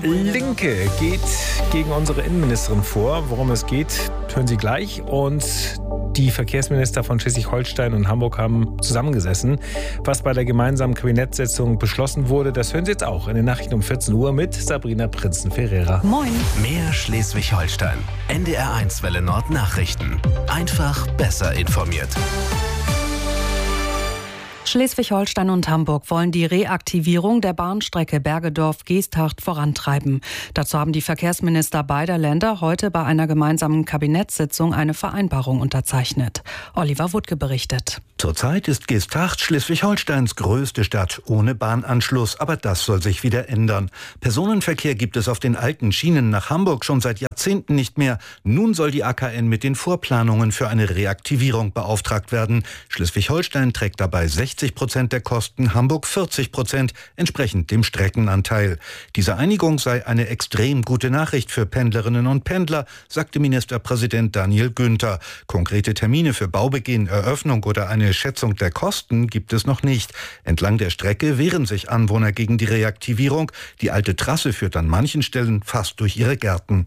Linke geht gegen unsere Innenministerin vor. Worum es geht, hören Sie gleich. Und die Verkehrsminister von Schleswig-Holstein und Hamburg haben zusammengesessen. Was bei der gemeinsamen Kabinettssitzung beschlossen wurde, das hören Sie jetzt auch in den Nachrichten um 14 Uhr mit Sabrina Prinzen-Ferreira. Moin. Mehr Schleswig-Holstein. NDR1 Welle Nord Nachrichten. Einfach besser informiert. Schleswig-Holstein und Hamburg wollen die Reaktivierung der Bahnstrecke Bergedorf-Geesthacht vorantreiben. Dazu haben die Verkehrsminister beider Länder heute bei einer gemeinsamen Kabinettssitzung eine Vereinbarung unterzeichnet. Oliver Wuttke berichtet. Zurzeit ist Geesthacht Schleswig-Holsteins größte Stadt ohne Bahnanschluss, aber das soll sich wieder ändern. Personenverkehr gibt es auf den alten Schienen nach Hamburg schon seit Jahrzehnten nicht mehr. Nun soll die AKN mit den Vorplanungen für eine Reaktivierung beauftragt werden. Schleswig-Holstein trägt dabei 60% der Kosten, Hamburg 40%, entsprechend dem Streckenanteil. Diese Einigung sei eine extrem gute Nachricht für Pendlerinnen und Pendler, sagte Ministerpräsident Daniel Günther. Konkrete Termine für Baubeginn, Eröffnung oder eine Schätzung der Kosten gibt es noch nicht. Entlang der Strecke wehren sich Anwohner gegen die Reaktivierung. Die alte Trasse führt an manchen Stellen fast durch ihre Gärten.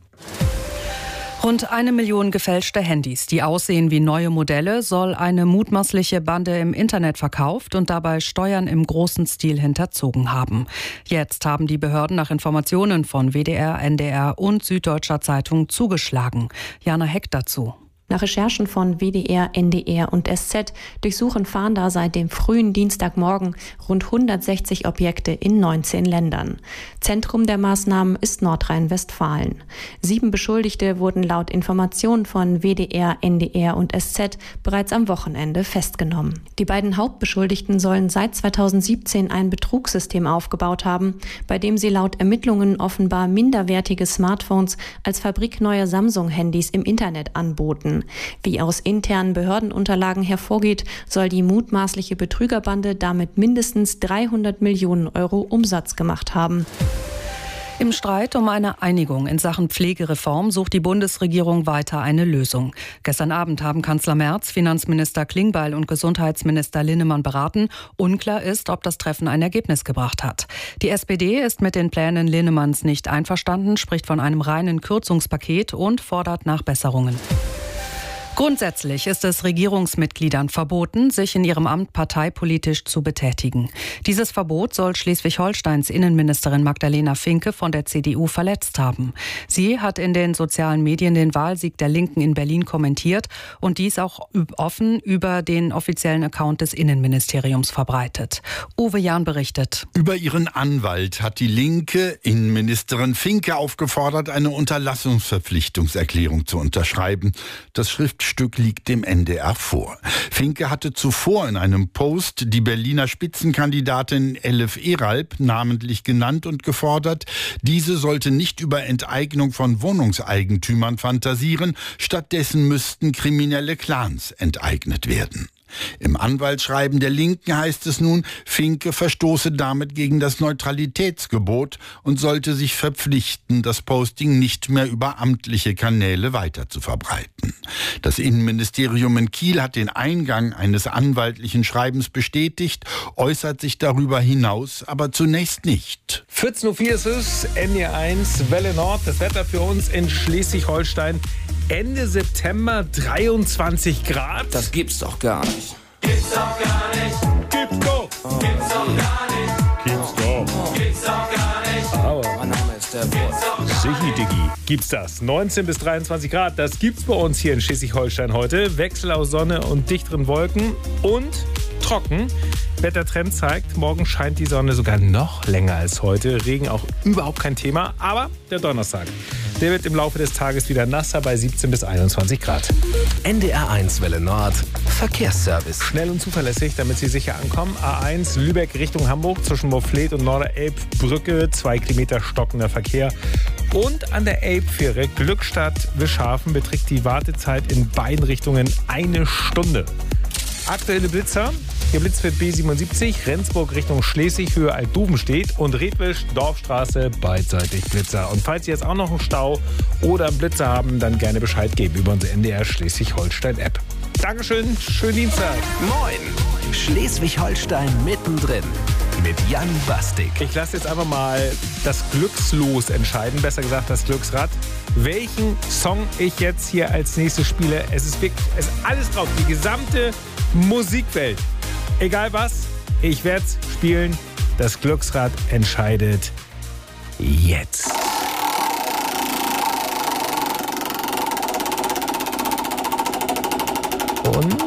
Rund 1 Million gefälschte Handys, die aussehen wie neue Modelle, soll eine mutmaßliche Bande im Internet verkauft und dabei Steuern im großen Stil hinterzogen haben. Jetzt haben die Behörden nach Informationen von WDR, NDR und Süddeutscher Zeitung zugeschlagen. Jana Heck dazu. Nach Recherchen von WDR, NDR und SZ durchsuchen Fahnder seit dem frühen Dienstagmorgen rund 160 Objekte in 19 Ländern. Zentrum der Maßnahmen ist Nordrhein-Westfalen. 7 Beschuldigte wurden laut Informationen von WDR, NDR und SZ bereits am Wochenende festgenommen. Die beiden Hauptbeschuldigten sollen seit 2017 ein Betrugssystem aufgebaut haben, bei dem sie laut Ermittlungen offenbar minderwertige Smartphones als fabrikneue Samsung-Handys im Internet anboten. Wie aus internen Behördenunterlagen hervorgeht, soll die mutmaßliche Betrügerbande damit mindestens 300 Millionen Euro Umsatz gemacht haben. Im Streit um eine Einigung in Sachen Pflegereform sucht die Bundesregierung weiter eine Lösung. Gestern Abend haben Kanzler Merz, Finanzminister Klingbeil und Gesundheitsminister Linnemann beraten. Unklar ist, ob das Treffen ein Ergebnis gebracht hat. Die SPD ist mit den Plänen Linnemanns nicht einverstanden, spricht von einem reinen Kürzungspaket und fordert Nachbesserungen. Grundsätzlich ist es Regierungsmitgliedern verboten, sich in ihrem Amt parteipolitisch zu betätigen. Dieses Verbot soll Schleswig-Holsteins Innenministerin Magdalena Finke von der CDU verletzt haben. Sie hat in den sozialen Medien den Wahlsieg der Linken in Berlin kommentiert und dies auch offen über den offiziellen Account des Innenministeriums verbreitet. Uwe Jahn berichtet. Über ihren Anwalt hat die linke Innenministerin Finke aufgefordert, eine Unterlassungsverpflichtungserklärung zu unterschreiben. Das Schriftstück liegt dem NDR vor. Finke hatte zuvor in einem Post die Berliner Spitzenkandidatin Elif Eralp namentlich genannt und gefordert, diese sollte nicht über Enteignung von Wohnungseigentümern fantasieren, stattdessen müssten kriminelle Clans enteignet werden. Im Anwaltsschreiben der Linken heißt es nun, Finke verstoße damit gegen das Neutralitätsgebot und sollte sich verpflichten, das Posting nicht mehr über amtliche Kanäle weiter zu verbreiten. Das Innenministerium in Kiel hat den Eingang eines anwaltlichen Schreibens bestätigt, äußert sich darüber hinaus aber zunächst nicht. 14.04 Uhr ist es, NDR1 Welle Nord, das Wetter für uns in Schleswig-Holstein. Ende September 23 Grad. Das gibt's doch gar nicht. Gibt's doch gar nicht. Gibt's doch. Gibt's doch gar nicht. Gibt's doch. Gibt's doch gar nicht. Aber Mein Name ist der Boss. Sichi, Diggi. Gibt's das? 19 bis 23 Grad, das gibt's bei uns hier in Schleswig-Holstein heute. Wechsel aus Sonne und dichteren Wolken und trocken. Wettertrend zeigt, morgen scheint die Sonne sogar noch länger als heute. Regen auch überhaupt kein Thema. Aber der Donnerstag, der wird im Laufe des Tages wieder nasser bei 17 bis 21 Grad. NDR1 Welle Nord Verkehrsservice. Schnell und zuverlässig, damit Sie sicher ankommen. A1 Lübeck Richtung Hamburg zwischen Moorfleet und Norderelbbrücke. 2 Kilometer stockender Verkehr. Und an der Elbfähre Glückstadt-Wischhafen beträgt die Wartezeit in beiden Richtungen 1 Stunde. Aktuelle Blitzer. Geblitzt wird B77, Rendsburg Richtung Schleswig, Höhe Altduvenstedt und Redwisch, Dorfstraße, beidseitig Blitzer. Und falls Sie jetzt auch noch einen Stau oder einen Blitzer haben, dann gerne Bescheid geben über unsere NDR Schleswig-Holstein-App. Dankeschön, schönen Dienstag. Moin, Schleswig-Holstein mittendrin. mit Jan Bastik. Ich lasse jetzt einfach mal das Glückslos entscheiden, besser gesagt das Glücksrad, welchen Song ich jetzt hier als nächstes spiele. Es ist alles drauf, die gesamte Musikwelt. Egal was, ich werde es spielen. Das Glücksrad entscheidet jetzt. Und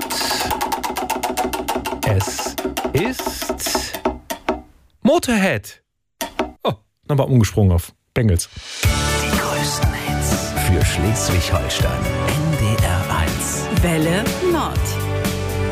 es ist Motorhead. Oh, nochmal umgesprungen auf Bengals. Die größten Hits für Schleswig-Holstein. NDR 1. Welle Nord.